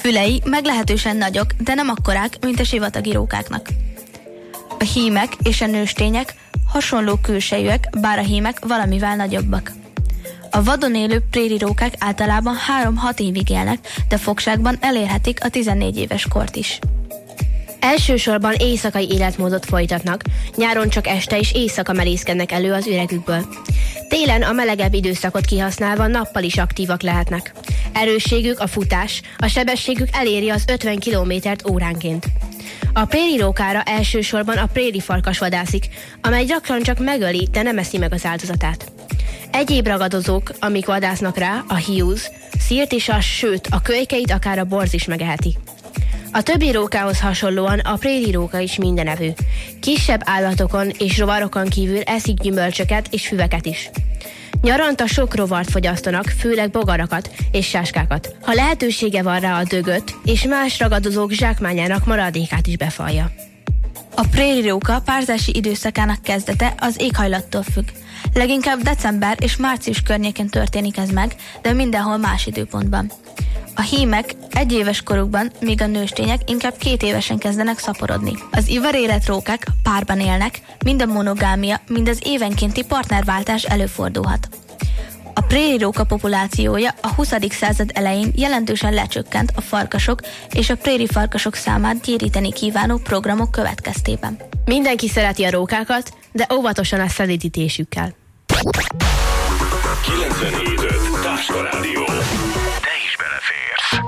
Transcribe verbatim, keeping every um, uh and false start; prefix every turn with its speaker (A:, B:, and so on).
A: Fülei meglehetősen nagyok, de nem akkorák, mint a sivatagi rókáknak. A hímek és a nőstények hasonló külsejűek, bár a hímek valamivel nagyobbak. A vadon élő préri rókák általában három-hat évig élnek, de fogságban elérhetik a tizennégy éves kort is.
B: Elsősorban éjszakai életmódot folytatnak, nyáron csak este és éjszaka merészkednek elő az üregükből. Télen a melegebb időszakot kihasználva nappal is aktívak lehetnek. Erősségük a futás, a sebességük eléri az ötven kilométert óránként. A préri rókára elsősorban a préri farkas vadászik, amely gyakran csak megöli, de nem eszi meg az áldozatát. Egyéb ragadozók, amik vadásznak rá, a hiúz, szírt és a sőt, a kölykeit akár a borz is megeheti. A többi rókához hasonlóan a préri róka is mindenevő. Kisebb állatokon és rovarokon kívül eszik gyümölcsöket és füveket is. Nyaranta sok rovart fogyasztanak, főleg bogarakat és sáskákat. Ha lehetősége van rá, a dögöt és más ragadozók zsákmányának maradékát is befalja.
A: A préri róka párzási időszakának kezdete az éghajlattól függ. Leginkább december és március környékén történik ez meg, de mindenhol más időpontban. A hímek egyéves korukban, míg a nőstények inkább két évesen kezdenek szaporodni. Az ivarélet rókák párban élnek, mind a monogámia, mind az évenkénti partnerváltás előfordulhat. A préri róka populációja a huszadik század elején jelentősen lecsökkent a farkasok és a préri farkasok számát gyéríteni kívánó programok következtében.
B: Mindenki szereti a rókákat, de óvatosan a szelídítésükkel.
C: kilencvenhét öt Táska Rádió.